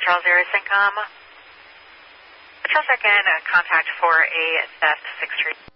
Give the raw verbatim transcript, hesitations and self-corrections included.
Charles Air Syncom. Charles Second, uh, contact for a theft six three.